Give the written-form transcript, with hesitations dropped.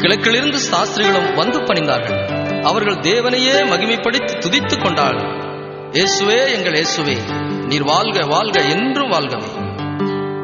கிழக்கிலிருந்து சாஸ்திரிகளும் வந்து பணிந்தார்கள். அவர்கள் தேவனையே மகிமைப்படுத்தி துதித்துக் கொண்டார்கள். இயேசுவே, எங்கள் இயேசுவே, நீர் வாழ்க வாழ்க என்றும் வாழ்கவே.